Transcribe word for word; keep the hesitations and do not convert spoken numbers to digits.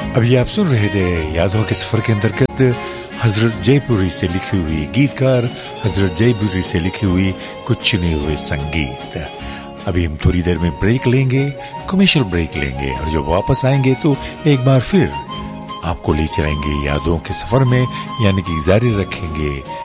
अभी आप सुन रहे थे यादों के सफर के अंतर्गत हजरत जयपुरी से लिखी हुई गीतकार हजरत जयपुरी से लिखी हुई कुछ चुने हुए संगीत। अभी हम थोड़ी देर में ब्रेक लेंगे, कमर्शियल ब्रेक लेंगे, और जब वापस आएंगे तो एक बार फिर आपको ले चलेंगे यादों के सफर में, यानी कि जारी रखेंगे